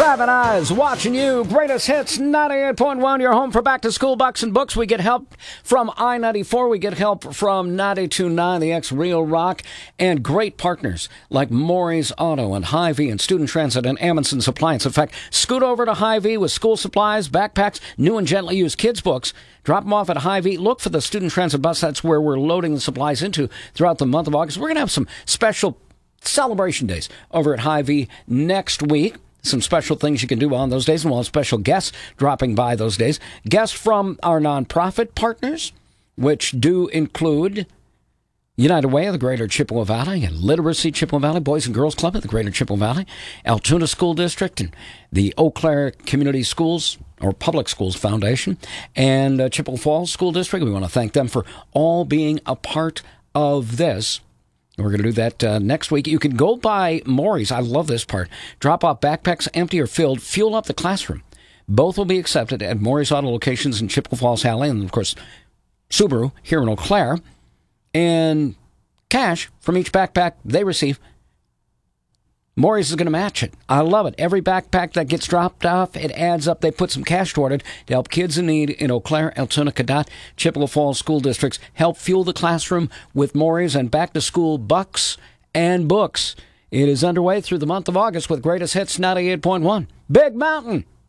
Private Eyes watching you. Greatest Hits 98.1. Your home for back to school bucks and books. We get help from I-94. We get help from 92.9, the X Real Rock, and great partners like Maury's Auto and Hy-Vee and Student Transit and Amundsen's Appliance. In fact, scoot over to Hy-Vee with school supplies, backpacks, new and gently used kids' books. Drop them off at Hy-Vee. Look for the Student Transit bus. That's where we're loading the supplies into throughout the month of August. We're going to have some special celebration days over at Hy-Vee next week. Some special things you can do on those days, and we'll have special guests dropping by those days. Guests from our nonprofit partners, which do include United Way of the Greater Chippewa Valley and Literacy Chippewa Valley, Boys and Girls Club of the Greater Chippewa Valley, Altoona School District, and the Eau Claire Community Schools or Public Schools Foundation, and Chippewa Falls School District. We want to thank them for all being a part of this. We're going to do that next week. You can go by Maury's. I love this part. Drop off backpacks, empty or filled. Fuel up the classroom. Both will be accepted at Maury's Auto locations in Chippewa Falls, Halley, and, of course, Subaru here in Eau Claire. And cash from each backpack they receive, Maury's is going to match it. I love it. Every backpack that gets dropped off, it adds up. They put some cash toward it to help kids in need in Eau Claire, Altoona, Cadott, Chippewa Falls school districts. Help fuel the classroom with Maury's and back-to-school bucks and books. It is underway through the month of August with Greatest Hits 98.1. Big Mountain.